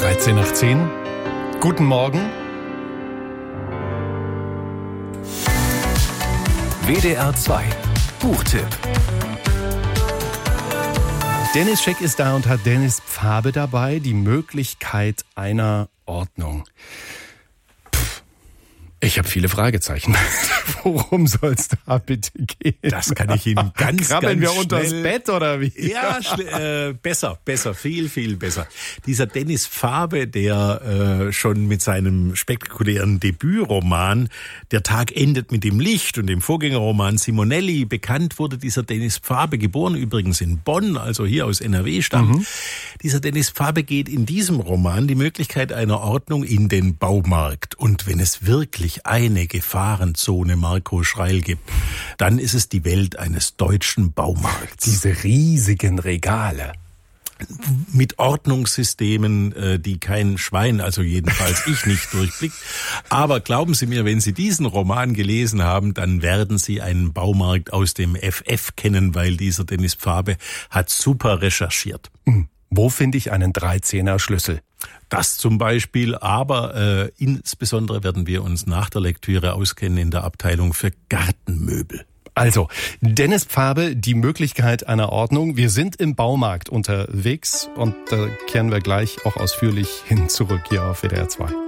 13 nach 10. Guten Morgen. WDR 2 Buchtipp. Dennis Scheck ist da und hat Dennis Pfabe dabei, die Möglichkeit einer Ordnung. Ich habe viele Fragezeichen. Worum soll es da bitte gehen? Das kann ich Ihnen ganz Krabbeln wir schnell... unters Bett oder wie? Ja, besser, viel besser. Dieser Dennis Pfabe, der schon mit seinem spektakulären Debütroman Der Tag endet mit dem Licht und dem Vorgängerroman Simonelli bekannt wurde, dieser Dennis Pfabe, geboren übrigens in Bonn, also hier aus NRW stammt. Dieser Dennis Pfabe geht in diesem Roman die Möglichkeit einer Ordnung in den Baumarkt. Und wenn es wirklich eine Gefahrenzone Marco Schreil gibt, dann ist es die Welt eines deutschen Baumarkts. Diese riesigen Regale. Mit Ordnungssystemen, die kein Schwein, also jedenfalls ich nicht durchblickt. Aber glauben Sie mir, wenn Sie diesen Roman gelesen haben, dann werden Sie einen Baumarkt aus dem FF kennen, weil dieser Dennis Pfabe hat super recherchiert. Wo finde ich einen 13er Schlüssel? Das zum Beispiel, aber insbesondere werden wir uns nach der Lektüre auskennen in der Abteilung für Gartenmöbel. Also, Dennis Pfabe, die Möglichkeit einer Ordnung. Wir sind im Baumarkt unterwegs und da kehren wir gleich auch ausführlich hin zurück hier auf WDR 2.